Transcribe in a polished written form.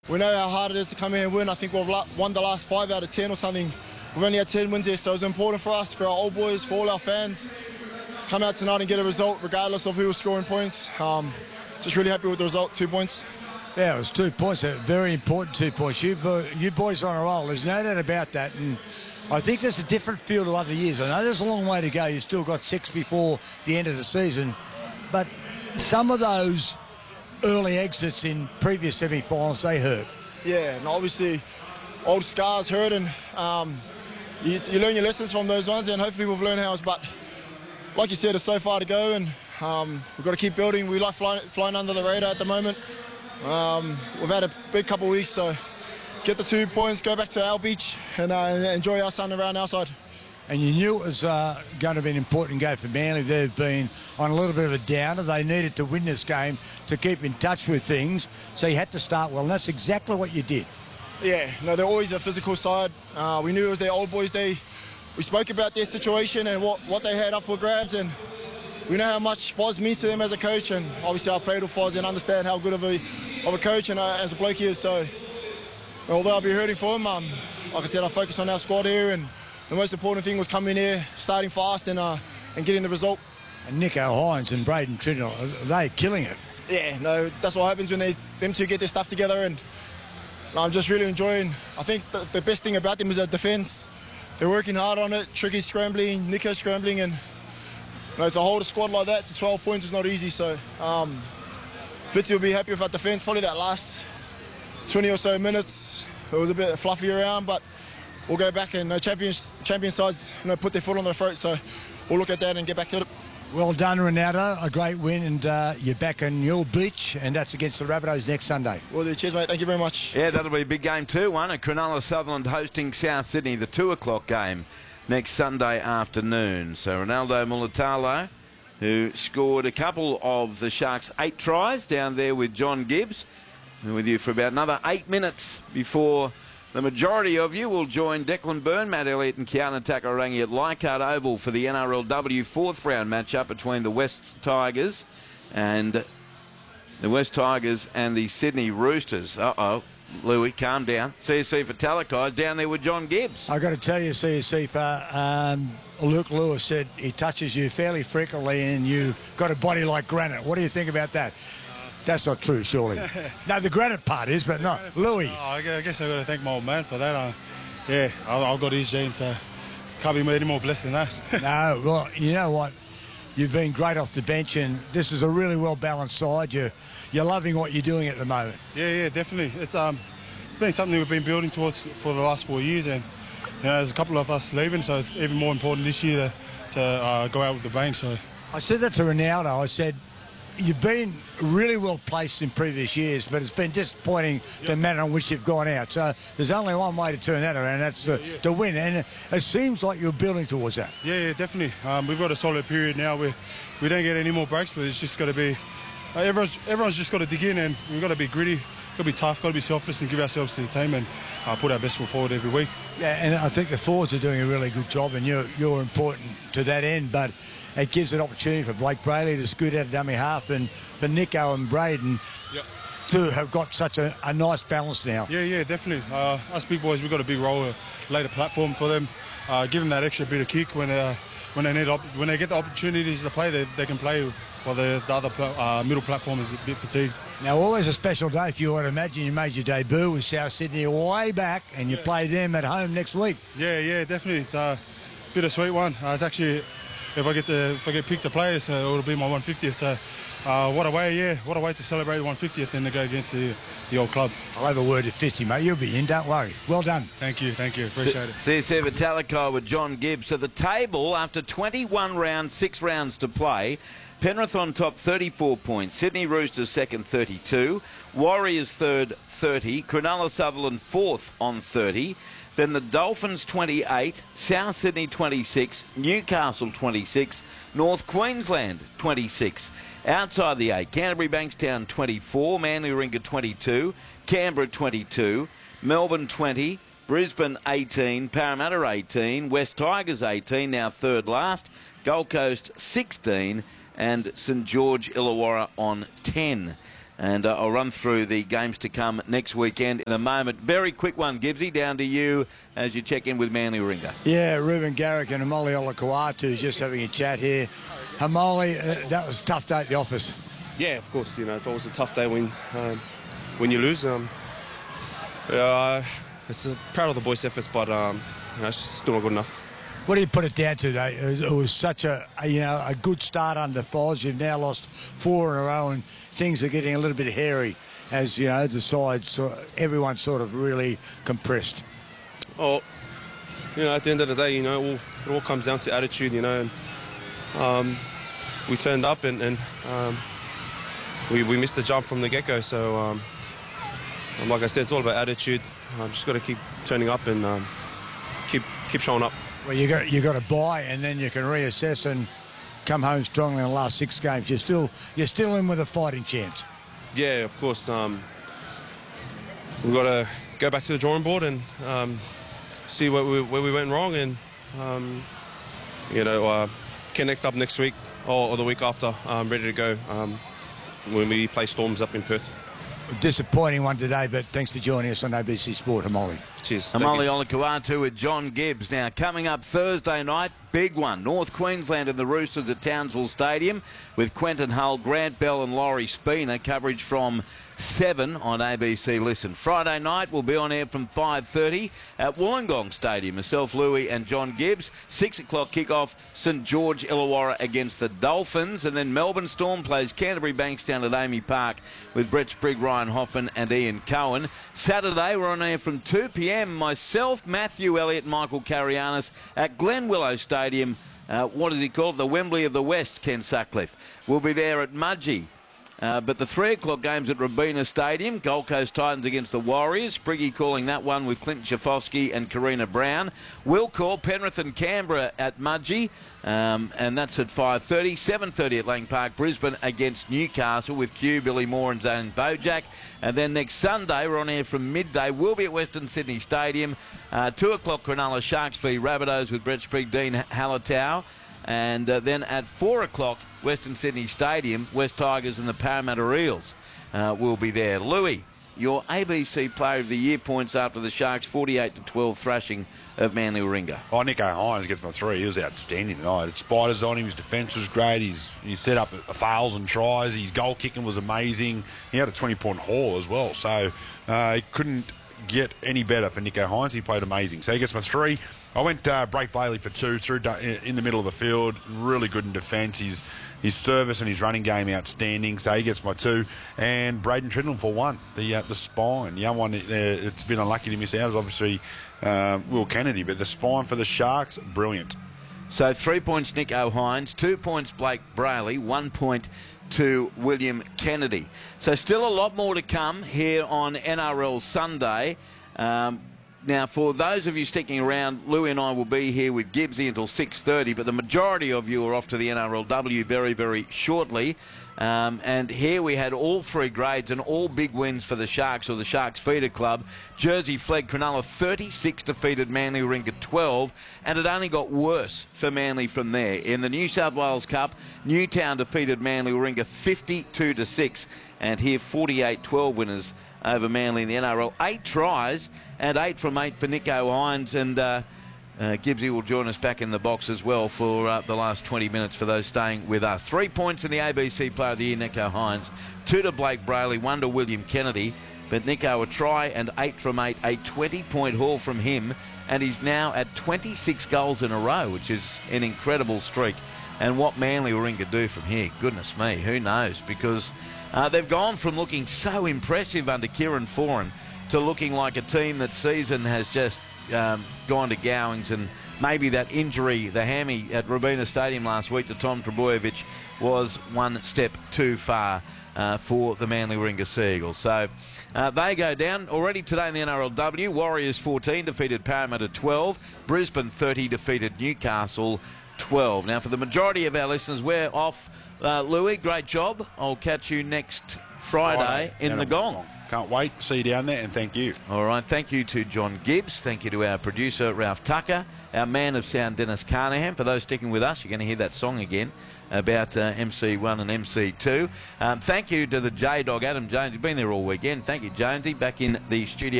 We know how hard it is to come here and win. I think we've won the last 5 out of 10 or something. We've only had 10 wins here, so it's important for us, for our old boys, for all our fans, to come out tonight and get a result, regardless of who was scoring points. Just really happy with the result, 2 points. Yeah, it was 2 points, a very important 2 points. You boys are on a roll, there's no doubt about that. And I think there's a different feel to other years. I know there's a long way to go. You've still got 6 before the end of the season. But some of those early exits in previous semi-finals, they hurt. Yeah, and obviously old scars hurt, and you learn your lessons from those ones, and hopefully we've learned ours. But like you said, it's so far to go, and we've got to keep building. We like flying under the radar at the moment. We've had a big couple of weeks, so get the 2 points, go back to our beach, and enjoy our sun around our side. And you knew it was going to be an important game for Manly. They've been on a little bit of a downer. They needed to win this game to keep in touch with things, so you had to start well, and that's exactly what you did. Yeah, no, they're always a physical side. We knew it was their old boys' day. We spoke about their situation and what they had up for grabs, and we know how much Foz means to them as a coach, and obviously I played with Foz and understand how good of a coach and as a bloke he is. So although I'll be hurting for him, like I said, I focus on our squad here, and the most important thing was coming here, starting fast, and getting the result. And Nico Hines and Braden Trindle, they're killing it. Yeah, no, that's what happens when them two get their stuff together, and I'm just really enjoying. I think the best thing about them is their defence. They're working hard on it. Tricky scrambling, Nico scrambling, and to hold a squad like that to 12 points is not easy. So Fitzy will be happy with our defence. Probably that last 20 or so minutes, it was a bit fluffy around, but we'll go back, and champion sides put their foot on their throat. So we'll look at that and get back to it. Well done, Ronaldo. A great win, and you're back on your beach, and that's against the Rabbitohs next Sunday. Well, cheers, mate. Thank you very much. Yeah, that'll be a big game too. One at Cronulla Sutherland hosting South Sydney, the 2 o'clock game next Sunday afternoon. So Ronaldo Mulitalo, who scored a couple of the Sharks' 8 tries down there with John Gibbs, and with you for about another 8 minutes before the majority of you will join Declan Byrne, Matt Elliott and Kiana Takarangi at Leichhardt Oval for the NRLW 4th round matchup between the West Tigers and the Sydney Roosters. Uh-oh, Louis, calm down. CSC for Talakai down there with John Gibbs. I've got to tell you, CSC for Luke Lewis said he touches you fairly frequently and you've got a body like granite. What do you think about that? That's not true, surely. No, the granite part is, but not. Louis. I guess I've got to thank my old man for that. Yeah, I've got his genes, so can't be any more blessed than that. No, well, you know what? You've been great off the bench, and this is a really well-balanced side. You're loving what you're doing at the moment. Yeah, definitely. It's been something we've been building towards for the last 4 years, and there's a couple of us leaving, so it's even more important this year to go out with the bang. So I said that to Ronaldo. I said, you've been really well placed in previous years, but it's been disappointing the manner in which you've gone out. So there's only one way to turn that around, and that's to win. And it seems like you're building towards that. Yeah, definitely. We've got a solid period now where we don't get any more breaks, but it's just got to be everyone's just got to dig in, and we've got to be gritty, got to be tough, got to be selfless, and give ourselves to the team and put our best foot forward every week. Yeah, and I think the forwards are doing a really good job, and you're important to that end, but it gives an opportunity for Blake Brayley to scoot out of dummy half, and for Nico and Braden to have got such a nice balance now. Yeah, definitely. Us big boys, we've got a big role, laid a platform for them, give them that extra bit of kick when they get the opportunities to play, they can play, while the other middle platform is a bit fatigued. Now, always a special day for you. I'd imagine you made your debut with South Sydney way back, and you play them at home next week. Yeah, definitely. It's a bittersweet one. It's actually, if I get picked to play, so it'll be my 150th. So what a way to celebrate the 150th and to go against the old club. I'll have a word to Fitzy, mate. You'll be in, don't worry. Well done. Thank you. Appreciate it. CSC Vitalico with John Gibbs. So the table, after 21 rounds, 6 rounds to play, Penrith on top, 34 points. Sydney Roosters second, 32. Warriors third, 30. Cronulla Sutherland fourth on 30. Then the Dolphins 28, South Sydney 26, Newcastle 26, North Queensland 26. Outside the 8, Canterbury Bankstown 24, Manly Warringah 22, Canberra 22, Melbourne 20, Brisbane 18, Parramatta 18, West Tigers 18, now third last, Gold Coast 16, and St George Illawarra on 10. And I'll run through the games to come next weekend in a moment. Very quick one, Gibbsy, down to you as you check in with Manly Warringah. Yeah, Ruben Garrick and Hamoli Olakau'atu just having a chat here. Hamoli, that was a tough day at the office. Yeah, of course. You know, it's always a tough day when you lose. It's proud of the boys' efforts, but it's still not good enough. What do you put it down to, though? It was such a good start under Foz. You've now lost 4 in a row, and things are getting a little bit hairy as, the sides, everyone's sort of really compressed. Oh, at the end of the day, it all comes down to attitude, and we turned up and we missed the jump from the get-go. So, like I said, it's all about attitude. Just got to keep turning up and keep showing up. Well, you got to buy, and then you can reassess and come home strongly in the last 6 games. You're still in with a fighting chance. Yeah, of course. We've got to go back to the drawing board and see where we went wrong, and connect up next week or the week after. Ready to go when we play Storms up in Perth. Disappointing one today, but thanks for joining us on ABC Sport, Hamoli. Cheers. Hamoli Olakau'atu with John Gibbs. Now, coming up Thursday night, big one. North Queensland and the Roosters at Townsville Stadium with Quentin Hull, Grant Bell and Laurie Spina. Coverage from 7 on ABC Listen. Friday night will be on air from 5:30 at Wollongong Stadium. Myself, Louis and John Gibbs. 6 o'clock kickoff, St George Illawarra against the Dolphins. And then Melbourne Storm plays Canterbury Bankstown at Amy Park with Brett Sprigg, Ryan Hoffman and Ian Cohen. Saturday, we're on air from 2 p.m. Myself, Matthew Elliott, Michael Carianis at Glen Willow Stadium. What is he called? The Wembley of the West, Ken Sutcliffe. We'll be there at Mudgee. But the 3 o'clock games at Robina Stadium, Gold Coast Titans against the Warriors. Spriggy calling that one with Clint Schafowski and Karina Brown. We'll call Penrith and Canberra at Mudgee, and that's at 5:30. 7:30 at Lang Park, Brisbane against Newcastle with Q, Billy Moore and Zane Bojack. And then next Sunday, we're on air from midday. We'll be at Western Sydney Stadium. 2 o'clock, Cronulla Sharks v Rabbitohs with Brett Sprigg, Dean Hallertau. And then at 4 o'clock, Western Sydney Stadium, West Tigers and the Parramatta Eels will be there. Louis, your ABC Player of the Year points after the Sharks' 48-12 thrashing of Manly Warringah. Oh, Nico Hines gets my 3. He was outstanding tonight. Had spiders on him. His defence was great. He set up 1,000 tries. His goal kicking was amazing. He had a 20-point haul as well. So he couldn't get any better for Nico Hines. He played amazing. So he gets my 3. I went Blake Bailey for 2, through in the middle of the field. Really good in defence. His service and his running game outstanding. So he gets my 2. And Braden Trindle for 1. The spine. The young one, it's been unlucky to miss out is obviously Will Kennedy. But the spine for the Sharks, brilliant. So 3 points Nico Hines, 2 points Blake Brayley, 1 point to William Kennedy. So still a lot more to come here on NRL Sunday. Now, for those of you sticking around, Louis and I will be here with Gibbsy until 6:30, but the majority of you are off to the NRLW very, very shortly. And here we had all 3 grades and all big wins for the Sharks, or the Sharks Feeder Club. Jersey Flegg Cronulla 36 defeated Manly Warringah 12, and it only got worse for Manly from there. In the New South Wales Cup, Newtown defeated Manly Warringah 52-6, and here 48-12 winners over Manly in the NRL. 8 tries and 8 from 8 for Nico Hines, and Gibbsy will join us back in the box as well for the last 20 minutes for those staying with us. 3 points in the ABC Player of the Year, Nico Hines. 2 to Blake Brayley, 1 to William Kennedy. But Nico a try and 8 from 8, a 20-point haul from him, and he's now at 26 goals in a row, which is an incredible streak. And what Manly Warringah do from here, goodness me, who knows? Because they've gone from looking so impressive under Kieran Foran to looking like a team that season has just gone to gowings, and maybe that injury, the hammy at Robina Stadium last week to Tom Trbojevic, was one step too far for the Manly Warringah Sea Eagles. So they go down. Already today in the NRLW, Warriors 14 defeated Parramatta 12, Brisbane 30 defeated Newcastle 12. Now, for the majority of our listeners, we're off. Louis, great job. I'll catch you next Friday in the Gong. Can't wait to see you down there, and thank you. All right, thank you to John Gibbs. Thank you to our producer, Ralph Tucker, our man of sound, Dennis Carnahan. For those sticking with us, you're going to hear that song again about MC1 and MC2. Thank you to the J-Dog, Adam Jones. You've been there all weekend. Thank you, Jonesy. Back in the studio.